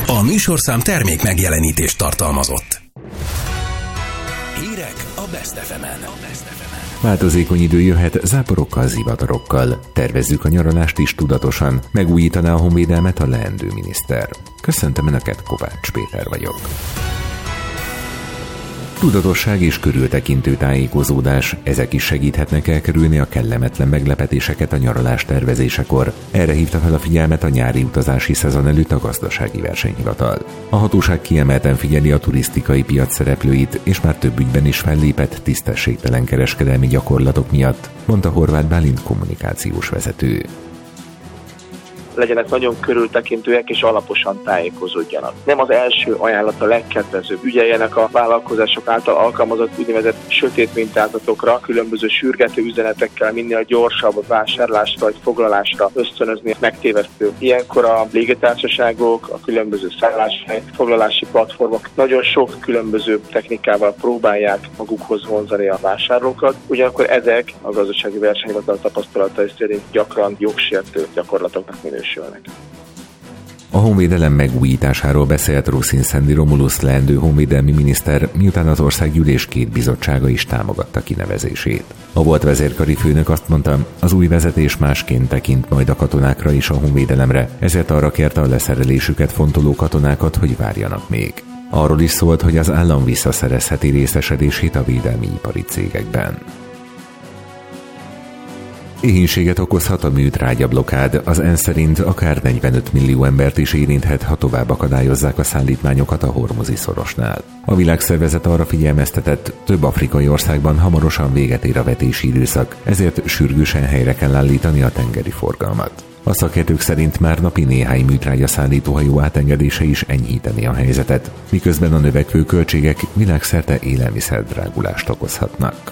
A műsorszám termék megjelenítést tartalmazott. Hírek a Best FM-en. Változékony idő jöhet záporokkal, zivatarokkal. Tervezzük a nyaralást is tudatosan. Megújítaná a honvédelmet a leendő miniszter. Köszöntöm Önöket, Kovács Péter vagyok. Tudatosság és körültekintő tájékozódás, ezek is segíthetnek elkerülni a kellemetlen meglepetéseket a nyaralás tervezésekor. Erre hívta fel a figyelmet a nyári utazási szezon előtt a Gazdasági Versenyhivatal. A hatóság kiemelten figyeli a turisztikai piac szereplőit, és már több ügyben is fellépett tisztességtelen kereskedelmi gyakorlatok miatt, mondta Horváth Bálint kommunikációs vezető. Legyenek nagyon körültekintőek és alaposan tájékozódjanak. Nem az első ajánlat a legkedvezőbb. Ügyeljenek a vállalkozások által alkalmazott úgynevezett sötét mintázatokra, különböző sürgető üzenetekkel minél gyorsabb vásárlásra vagy foglalásra ösztönözni megtévesztő. Ilyenkor a légitársaságok, a különböző szálláshely, foglalási platformok nagyon sok különböző technikával próbálják magukhoz vonzani a vásárlókat. Ugyanakkor ezek a Gazdasági Versenyhivatal tapasztalatai szerint gyakran jogsértő gyakorlatoknak minősülnek. A honvédelem megújításáról beszélt Ruszin Szendi Romulusz leendő honvédelmi miniszter, miután az országgyűlés két bizottsága is támogatta kinevezését. A volt vezérkari főnök azt mondta, az új vezetés másként tekint majd a katonákra és a honvédelemre, ezért arra kérte a leszerelésüket fontoló katonákat, hogy várjanak még. Arról is szólt, hogy az állam visszaszerezheti részesedését a védelmi ipari cégekben. Éhínséget okozhat a műtrágyablokkád, az ENSZ szerint akár 45 millió embert is érinthet, ha tovább akadályozzák a szállítmányokat a Hormuzi szorosnál. A világszervezet arra figyelmeztetett, több afrikai országban hamarosan véget ér a vetési időszak, ezért sürgősen helyre kell állítani a tengeri forgalmat. A szakértők szerint már napi néhány műtrágya szállítóhajó átengedése is enyhíteni a helyzetet, miközben a növekvő költségek világszerte élelmiszerdrágulást okozhatnak.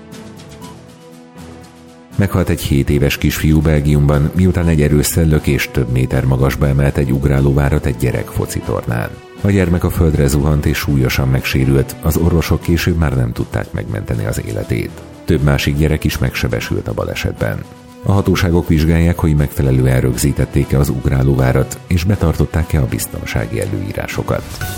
Meghalt egy 7 éves kisfiú Belgiumban, miután egy erősszel lökés több méter magasba emelt egy ugrálóvárat egy gyerek focitornán. A gyermek a földre zuhant és súlyosan megsérült, az orvosok később már nem tudták megmenteni az életét. Több másik gyerek is megsebesült a balesetben. A hatóságok vizsgálják, hogy megfelelően rögzítették-e az ugrálóvárat, és betartották-e a biztonsági előírásokat.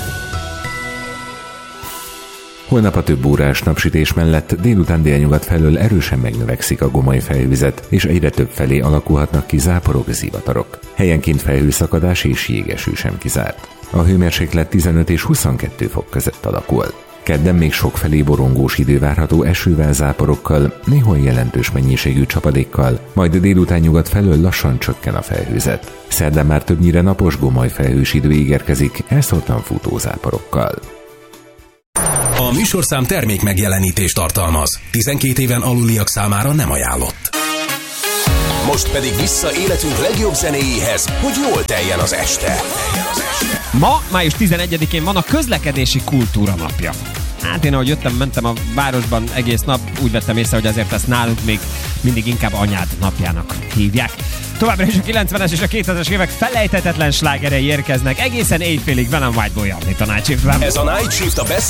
Holnap a több órás napsütés mellett délután délnyugat felől erősen megnövekszik a gomoly felhőzet, és egyre több felé alakulhatnak ki záporok, zivatarok. Helyenként felhőszakadás és jégeső sem kizárt. A hőmérséklet 15 és 22 fok között alakul. Kedden még sokfelé borongós idő várható esővel, záporokkal, néhol jelentős mennyiségű csapadékkal, majd délután nyugat felől lassan csökken a felhőzet. Szerdán már többnyire napos, gomoly felhős idő ígérkezik, elszórtan futó záporokkal. A műsorszám termék megjelenítést tartalmaz. 12 éven aluliak számára nem ajánlott. Most pedig vissza életünk legjobb zenéjéhez, hogy jól teljen az este. Ma, május 11-én van a közlekedési kultúra napja. Hát én ahogy mentem a városban egész nap, úgy vettem észre, hogy azért ezt nálunk még mindig inkább anyád napjának hívják. Továbbra is a 90-es és a 2000-es évek felejthetetlen slágerei érkeznek egészen éjfélig velem White Boy-jal, itt a Night Shiftben. Ez a Night Shift a Best